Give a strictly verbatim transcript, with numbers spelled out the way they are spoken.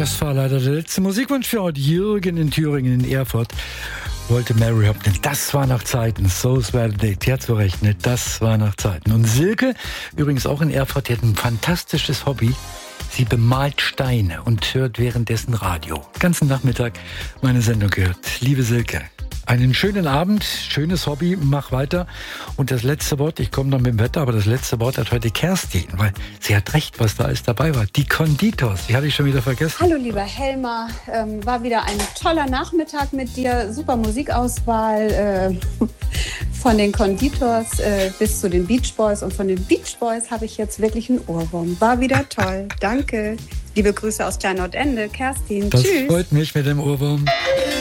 Das war leider der letzte Musikwunsch für heute. Jürgen in Thüringen, in Erfurt, wollte Mary Hopkins. Das war nach Zeiten. So were the days. Die hat so recht, ne? Das war nach Zeiten. Und Silke, übrigens auch in Erfurt, die hat ein fantastisches Hobby. Sie bemalt Steine und hört währenddessen Radio. Den ganzen Nachmittag meine Sendung gehört. Liebe Silke, einen schönen Abend, schönes Hobby, mach weiter. Und das letzte Wort, ich komme noch mit dem Wetter, aber das letzte Wort hat heute Kerstin, weil sie hat recht, was da alles dabei war. Die Konditors, die hatte ich schon wieder vergessen. Hallo lieber Helmer, ähm, war wieder ein toller Nachmittag mit dir, super Musikauswahl, äh, von den Konditors äh, bis zu den Beach Boys, und von den Beach Boys habe ich jetzt wirklich einen Ohrwurm. War wieder toll, danke. Liebe Grüße aus Kleinordende, Kerstin, das tschüss. Das freut mich mit dem Ohrwurm.